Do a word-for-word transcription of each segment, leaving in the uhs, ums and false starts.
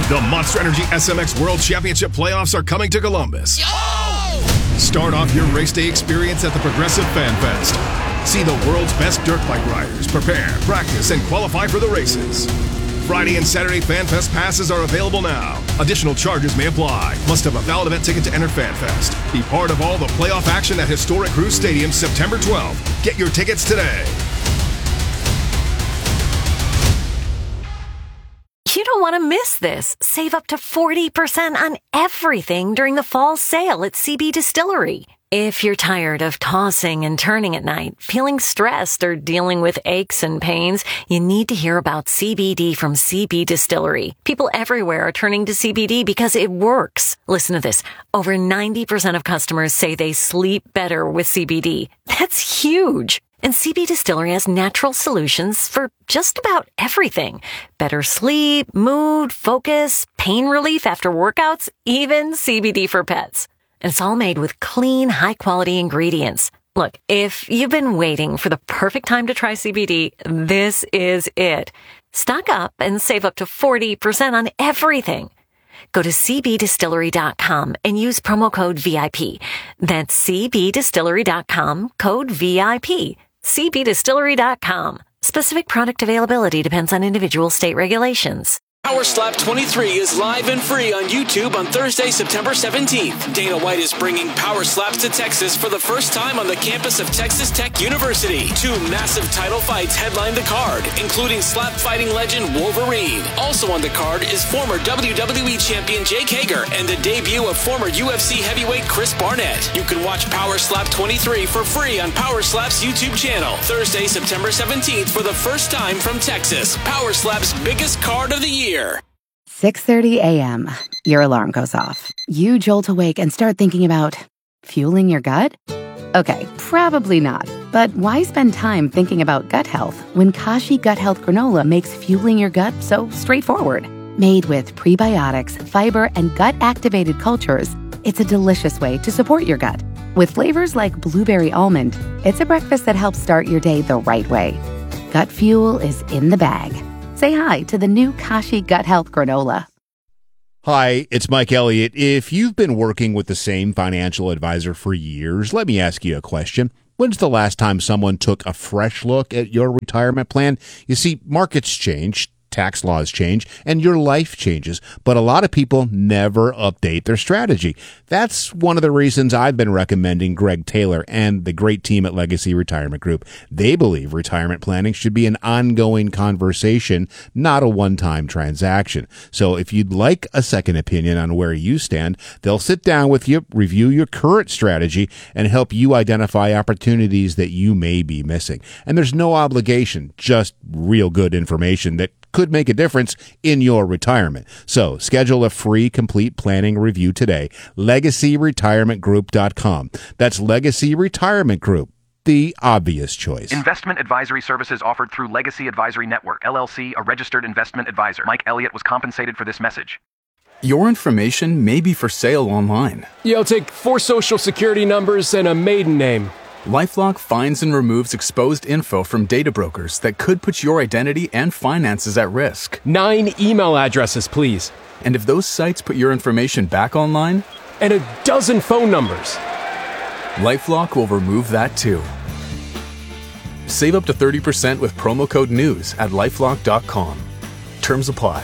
The Monster Energy S M X World Championship playoffs are coming to Columbus. Oh! Start off your race day experience at the Progressive Fan Fest. See the world's best dirt bike riders prepare, practice, and qualify for the races. Friday and Saturday Fan Fest passes are available now. Additional charges may apply. Must have a valid event ticket to enter Fan Fest. Be part of all the playoff action at Historic Cruise Stadium September twelfth. Get your tickets today. You don't want to miss this. Save up to forty percent on everything during the fall sale at C B Distillery. If you're tired of tossing and turning at night, feeling stressed, or dealing with aches and pains, you need to hear about C B D from C B Distillery. People everywhere are turning to C B D because it works. Listen to this. Over ninety percent of customers say they sleep better with C B D. That's huge. And C B Distillery has natural solutions for just about everything. Better sleep, mood, focus, pain relief after workouts, even C B D for pets. And it's all made with clean, high-quality ingredients. Look, if you've been waiting for the perfect time to try C B D, this is it. Stock up and save up to forty percent on everything. Go to c b distillery dot com and use promo code V I P. That's c b distillery dot com, code V I P. c b distillery dot com. Specific product availability depends on individual state regulations. Power Slap twenty-three is live and free on YouTube on Thursday, September seventeenth. Dana White is bringing Power Slaps to Texas for the first time on the campus of Texas Tech University. Two massive title fights headline the card, including slap fighting legend Wolverine. Also on the card is former W W E champion Jake Hager and the debut of former U F C heavyweight Chris Barnett. You can watch Power Slap twenty-three for free on Power Slap's YouTube channel. Thursday, September seventeenth for the first time from Texas. Power Slap's biggest card of the year. six thirty a.m. Your alarm goes off. You jolt awake and start thinking about fueling your gut? Okay, probably not. But why spend time thinking about gut health when Kashi Gut Health Granola makes fueling your gut so straightforward? Made with prebiotics, fiber, and gut-activated cultures, it's a delicious way to support your gut. With flavors like blueberry almond, it's a breakfast that helps start your day the right way. Gut fuel is in the bag. Say hi to the new Kashi Gut Health Granola. Hi, it's Mike Elliott. If you've been working with the same financial advisor for years, let me ask you a question. When's the last time someone took a fresh look at your retirement plan? You see, markets change, tax laws change, and your life changes, but a lot of people never update their strategy. That's one of the reasons I've been recommending Greg Taylor and the great team at Legacy Retirement Group. They believe retirement planning should be an ongoing conversation, not a one-time transaction. So if you'd like a second opinion on where you stand, they'll sit down with you, review your current strategy, and help you identify opportunities that you may be missing. And there's no obligation, just real good information that could make a difference in your retirement. So schedule a free complete planning review today. legacy retirement group dot com. That's Legacy Retirement Group, the obvious choice. Investment advisory services offered through Legacy Advisory Network, L L C, a registered investment advisor. Mike Elliott was compensated for this message. Your information may be for sale online. Yeah, I'll take four social security numbers and a maiden name. LifeLock finds and removes exposed info from data brokers that could put your identity and finances at risk. Nine email addresses, please. And if those sites put your information back online? And a dozen phone numbers. LifeLock will remove that too. Save up to thirty percent with promo code NEWS at lifelock dot com. Terms apply.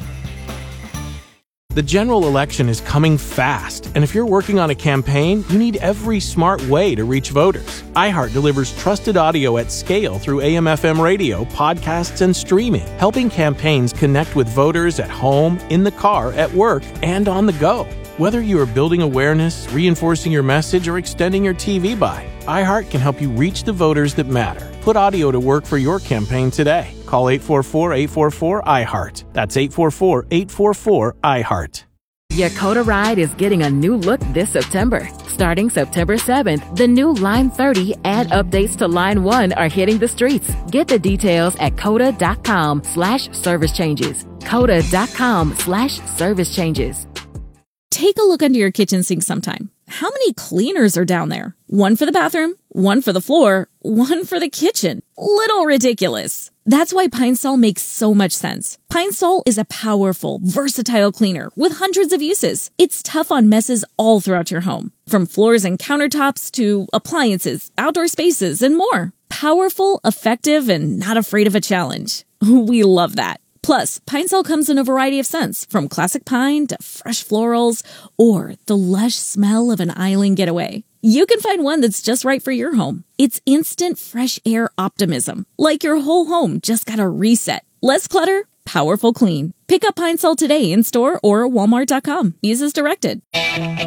The general election is coming fast, and if you're working on a campaign, you need every smart way to reach voters. iHeart delivers trusted audio at scale through A M F M radio, podcasts, and streaming, helping campaigns connect with voters at home, in the car, at work, and on the go. Whether you are building awareness, reinforcing your message, or extending your T V buy, iHeart can help you reach the voters that matter. Put audio to work for your campaign today. Call eight four four, eight four four, I heart. That's eight four four, eight four four, I heart. Yakota Ride is getting a new look this September. Starting September seventh, the new Line thirty and updates to Line one are hitting the streets. Get the details at coda.com slash service changes. coda.com slash service changes. Take a look under your kitchen sink sometime. how many cleaners are down there? One for the bathroom, one for the floor, one for the kitchen. Little ridiculous. That's why Pine Sol makes so much sense. Pine Sol is a powerful, versatile cleaner with hundreds of uses. It's tough on messes all throughout your home, from floors and countertops to appliances, outdoor spaces, and more. Powerful, effective, and not afraid of a challenge. We love that. Plus, Pine Sol comes in a variety of scents, from classic pine to fresh florals or the lush smell of an island getaway. You can find one that's just right for your home. It's instant fresh air optimism, like your whole home just got a reset. Less clutter, powerful clean. Pick up Pine Sol today in store or walmart dot com. Use as directed. All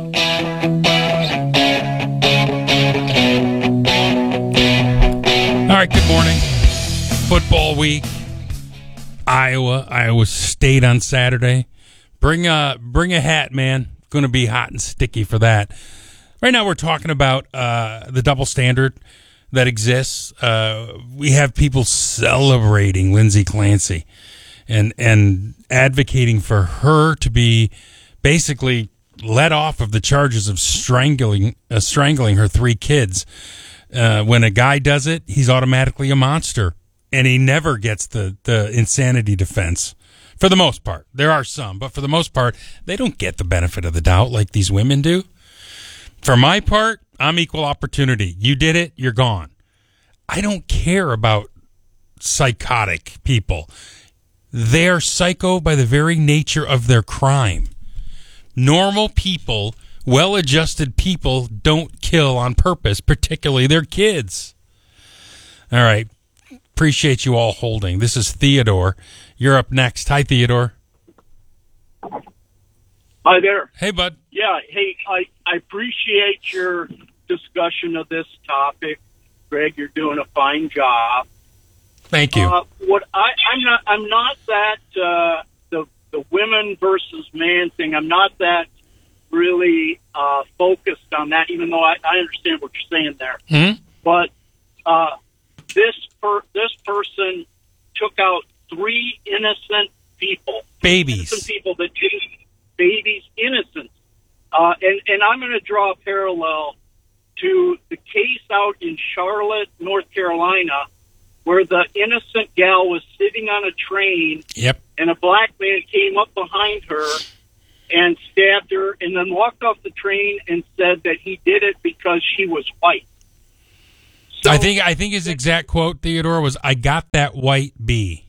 right, good morning. Football week. Iowa, Iowa State on Saturday. Bring a bring a hat, man. Going to be hot and sticky for that. Right now, we're talking about uh, the double standard that exists. Uh, we have people celebrating Lindsey Clancy and and advocating for her to be basically let off of the charges of strangling uh, strangling her three kids. Uh, when a guy does it, he's automatically a monster. And he never gets the, the insanity defense, for the most part. There are some, but for the most part, they don't get the benefit of the doubt like these women do. For my part, I'm equal opportunity. You did it, you're gone. I don't care about psychotic people. They're psycho by the very nature of their crime. Normal people, well-adjusted people, don't kill on purpose, particularly their kids. All right. Appreciate you all holding. This is Theodore. You're up next. Hi, Theodore. Hi there. Hey, bud. Yeah, hey, I, I appreciate your discussion of this topic. Greg, you're doing a fine job. Thank you. Uh, what I, I'm not I'm not that uh, the the women versus man thing. I'm not that really uh, focused on that, even though I, I understand what you're saying there. Mm-hmm. But uh, this per, this person took out three innocent people, babies, innocent people that didn't, babies, innocent. Uh, and and I'm going to draw a parallel to the case out in Charlotte, North Carolina, where the innocent gal was sitting on a train, yep, and a black man came up behind her and stabbed her, and then walked off the train and said that he did it because she was white. So, I think I think his exact quote, Theodore, was, "I got that white bee."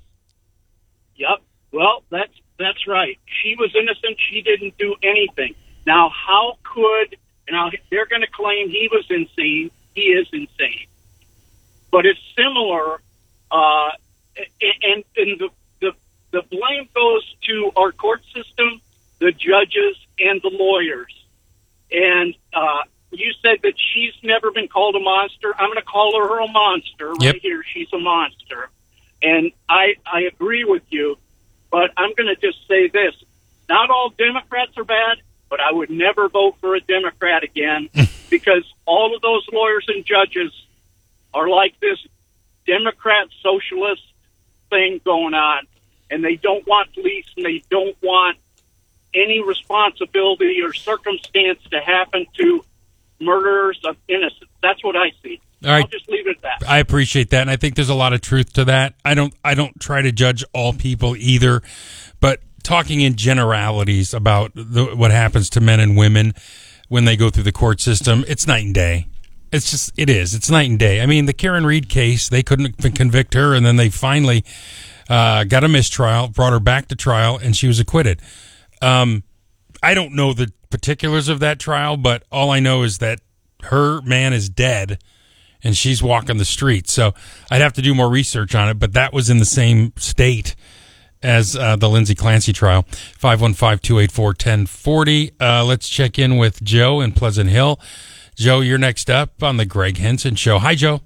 Yep. Well, that's that's right. She was innocent. She didn't do anything. Now, how could... Now, they're going to claim he was insane. He is insane. But it's similar, uh, and, and the, the, the blame goes to our court system, the judges, and the lawyers. And uh, you said that she's never been called a monster. I'm going to call her a monster right yep. here. She's a monster. And I, I agree with you, but I'm going to just say this. Not all Democrats are bad, but I would never vote for a Democrat again because all of those lawyers and judges are like this Democrat socialist thing going on, and they don't want police and they don't want any responsibility or circumstance to happen to murderers of innocents. That's what I see. All right. I'll just leave it at that. I appreciate that, and I think there's a lot of truth to that. I don't I don't try to judge all people either, but talking in generalities about the, what happens to men and women when they go through the court system, it's night and day. It's just, it is. It's night and day. I mean, the Karen Reed case, they couldn't convict her, and then they finally uh, got a mistrial, brought her back to trial, and she was acquitted. Um, I don't know the particulars of that trial, but all I know is that her man is dead, and she's walking the street. So I'd have to do more research on it, but that was in the same state as uh, the Lindsey Clancy trial. five one five, two eight four, one zero four zero. Uh, let's check in with Joe in Pleasant Hill. Joe, you're next up on the Greg Henson Show. Hi, Joe.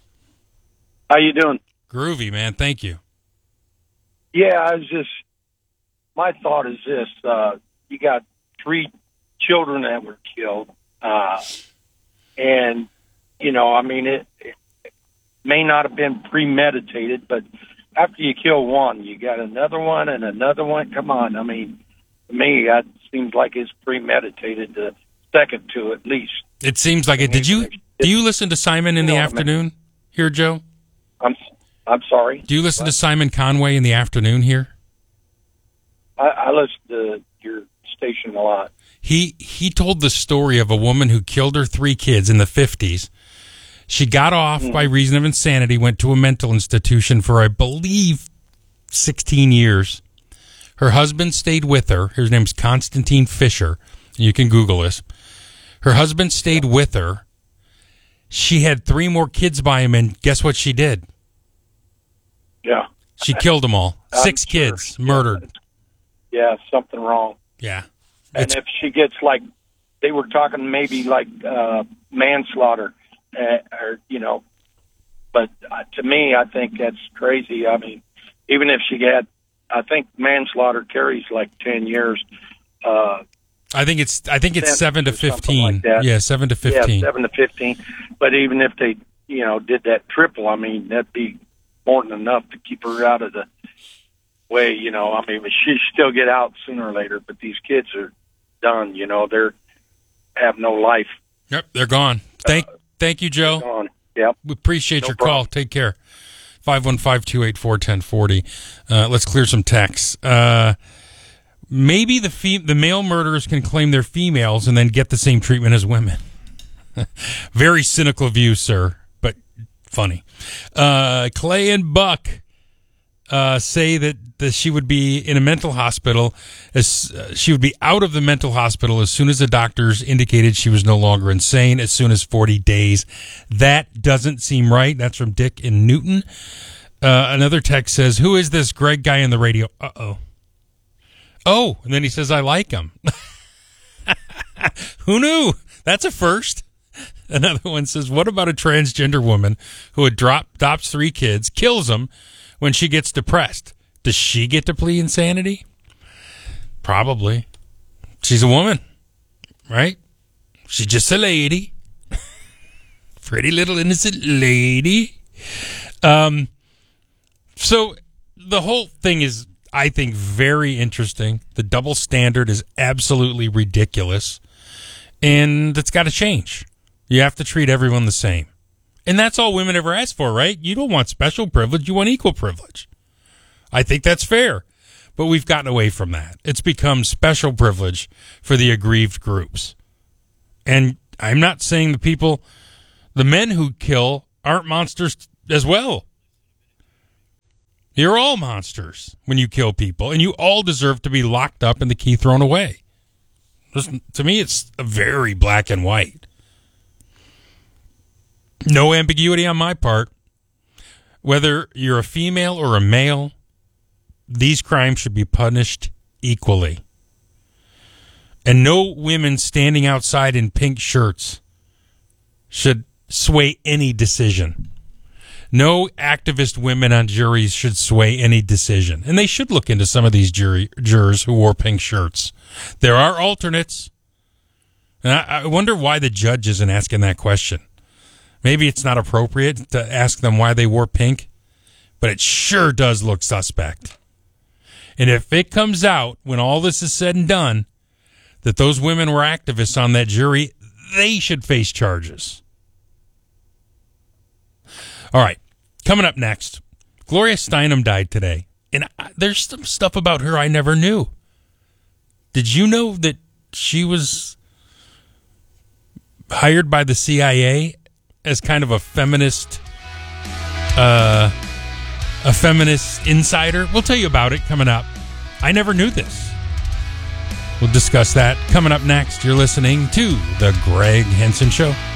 How you doing? Groovy, man. Thank you. Yeah, I was just, my thought is this. Uh, you got three children that were killed. Uh, and, you know, I mean, it, it may not have been premeditated, but after you kill one, you got another one and another one. Come on. I mean, to me, that seems like it's premeditated to second to at least. It seems like it. Did you do you listen to Simon in the afternoon here, Joe? I'm I'm sorry. Do you listen to Simon Conway in the afternoon here? I, I listen to your station a lot. He he told the story of a woman who killed her three kids in the fifties. She got off mm. by reason of insanity, went to a mental institution for, I believe, sixteen years. Her husband stayed with her. His name's Constantine Fisher. You can Google this. Her husband stayed with her. She had three more kids by him, and guess what she did? Yeah. She killed them all. I'm Six sure. kids murdered. Yeah, something wrong. Yeah. And if she gets like, they were talking maybe like uh, manslaughter, uh, or, you know, but uh, to me, I think that's crazy. I mean, even if she had, I think manslaughter carries like ten years. Uh, I think it's I think it's seven to fifteen. Like yeah, seven to fifteen. Yeah, seven to fifteen. But even if they, you know, did that triple, I mean, that'd be more than enough to keep her out of the way. You know, I mean, she still get out sooner or later. But these kids are done. You know, they're have no life. Yep, they're gone. Thank uh, thank you, Joe. Gone. Yep. We appreciate no your problem. call. Take care. five one five, two eight four, one zero four zero. Uh, let's clear some texts. Uh, maybe the fe- the male murderers can claim they're females and then get the same treatment as women. Very cynical view, sir, but funny. Uh, Clay and Buck uh, say that, that she would be in a mental hospital. As uh, she would be out of the mental hospital as soon as the doctors indicated she was no longer insane, as soon as forty days. That doesn't seem right. That's from Dick in Newton. Uh, another text says, who is this Greg guy on the radio? Uh-oh. Oh, and then he says, I like him. Who knew? That's a first. Another one says, what about a transgender woman who adop- adopts three kids, kills them when she gets depressed? Does she get to plead insanity? Probably. She's a woman, right? She's just a lady. Pretty little innocent lady. Um, so the whole thing is, I think, very interesting. The double standard is absolutely ridiculous. And it's got to change. You have to treat everyone the same. And that's all women ever ask for, right? You don't want special privilege. You want equal privilege. I think that's fair. But we've gotten away from that. It's become special privilege for the aggrieved groups. And I'm not saying the people, the men who kill aren't monsters as well. You're all monsters when you kill people, and you all deserve to be locked up and the key thrown away. Just, to me, it's very black and white. No ambiguity on my part. Whether you're a female or a male, these crimes should be punished equally. And no women standing outside in pink shirts should sway any decision. No activist women on juries should sway any decision. And they should look into some of these jury, jurors who wore pink shirts. There are alternates. And I, I wonder why the judge isn't asking that question. Maybe it's not appropriate to ask them why they wore pink, but it sure does look suspect. And if it comes out, when all this is said and done, that those women were activists on that jury, they should face charges. All right, coming up next, Gloria Steinem died today. And I, there's some stuff about her I never knew. Did you know that she was hired by the C I A as kind of a feminist, uh, a feminist insider? We'll tell you about it coming up. I never knew this. We'll discuss that coming up next. You're listening to The Greg Henson Show.